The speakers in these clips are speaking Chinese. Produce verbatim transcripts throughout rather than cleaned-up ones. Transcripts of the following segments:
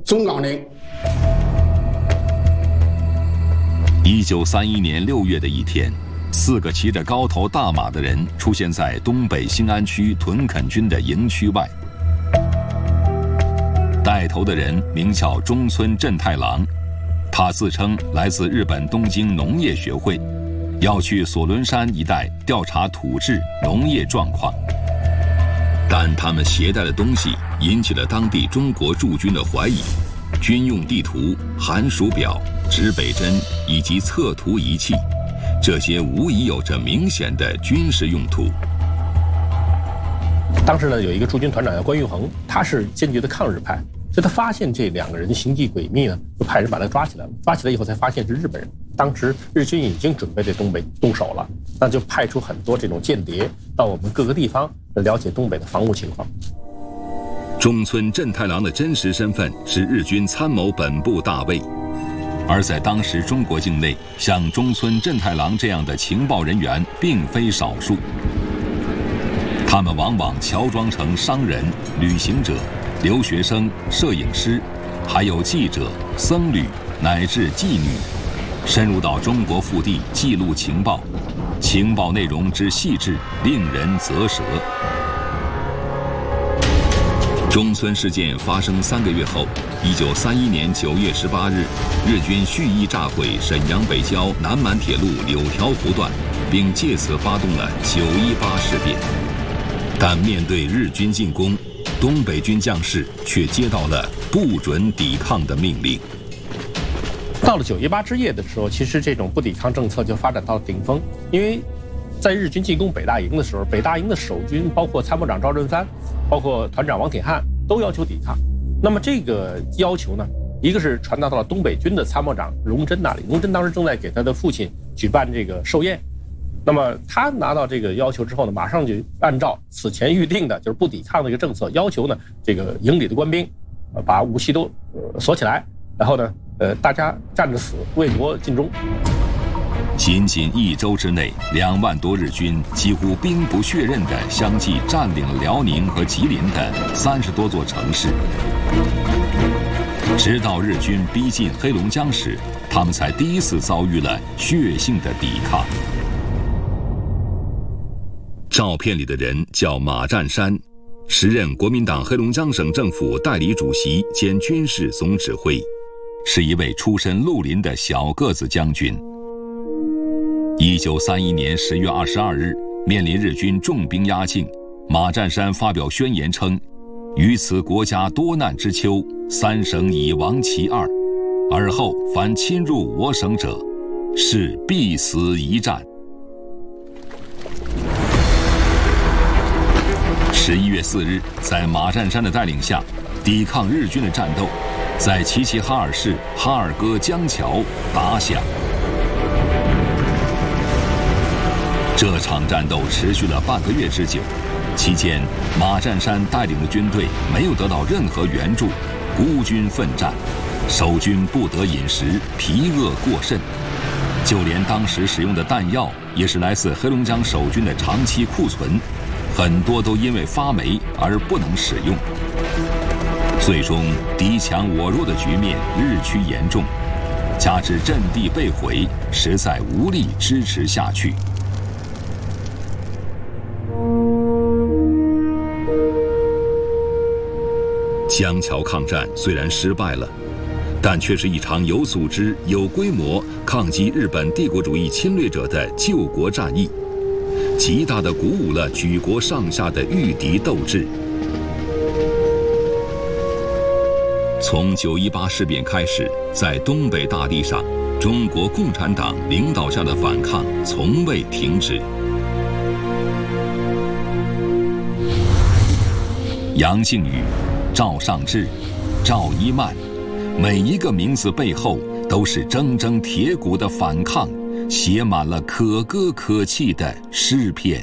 中港人。 一九三一年六月的一天，四个骑着高头大马的人出现在东北兴安区屯垦军的营区外。带头的人名叫中村正太郎，他自称来自日本东京农业学会，要去索伦山一带调查土质、农业状况。但他们携带的东西引起了当地中国驻军的怀疑，军用地图、寒暑表、指北针以及测图仪器，这些无疑有着明显的军事用途。 当时呢，有一个驻军团长叫关玉衡，他是坚决的抗日派，所以他发现这两个人行迹诡秘呢，就派人把他抓起来了。抓起来以后才发现是日本人。当时日军已经准备对东北动手了，那就派出很多这种间谍到我们各个地方来了解东北的防务情况。 中村正太郎的真实身份是日军参谋本部大尉，而在当时中国境内，像中村正太郎这样的情报人员并非少数。他们往往乔装成商人、旅行者、留学生、摄影师，还有记者、僧侣乃至妓女，深入到中国腹地记录情报，情报内容之细致，令人啧舌。中村事件发生三个月后，一九三一年九月十八日，日军蓄意炸毁沈阳北郊南满铁路柳条湖段，并借此发动了九一八事变。但面对日军进攻，东北军将士却接到了不准抵抗的命令。 到了九一八之夜的时候，其实这种不抵抗政策就发展到了顶峰，因为在日军进攻北大营的时候，北大营的守军包括参谋长赵振藩，包括团长王铁汉都要求抵抗。那么这个要求呢，一个是传达到了东北军的参谋长荣臻那里，荣臻当时正在给他的父亲举办这个寿宴。那么他拿到这个要求之后呢，马上就按照此前预定的，就是不抵抗的一个政策，要求呢这个营里的官兵，呃，把武器都呃锁起来，然后呢，呃，大家站着死，为国尽忠。 仅仅一周之内，两万多日军几乎兵不血刃地相继占领了辽宁和吉林的三十多座城市。直到日军逼近黑龙江时，他们才第一次遭遇了血性的抵抗。照片里的人叫马占山，时任国民党黑龙江省政府代理主席兼军事总指挥，是一位出身绿林的小个子将军。一九三一年十月二十二日，面临日军重兵压境，马占山发表宣言称：“于此国家多难之秋，三省已亡其二，尔后凡侵入我省者，是必死一战。”十一月四日，在马占山的带领下，抵抗日军的战斗在齐齐哈尔市哈尔戈江桥打响。这场战斗持续了半个月之久，期间马占山带领的军队没有得到任何援助，孤军奋战，守军不得饮食，疲饿过甚，就连当时使用的弹药也是来自黑龙江守军的长期库存，很多都因为发霉而不能使用。最终敌强我弱的局面日趋严重，加之阵地被毁，实在无力支持下去。江桥抗战虽然失败了，但却是一场有组织、有规模抗击日本帝国主义侵略者的救国战役，极大地鼓舞了举国上下的御敌斗志。从九一八事变开始，在东北大地上，中国共产党领导下的反抗从未停止。杨靖宇、赵尚志、赵一曼，每一个名字背后都是铮铮铁骨的反抗，写满了可歌可泣的诗篇。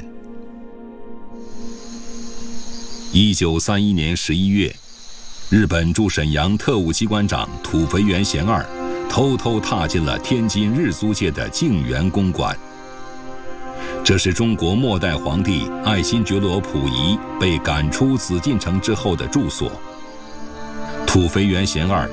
一九三一年十一月，日本驻沈阳特务机关长土肥原贤二偷偷踏进了天津日租界的静园公馆。这是中国末代皇帝爱新觉罗溥仪被赶出紫禁城之后的住所。土肥原贤二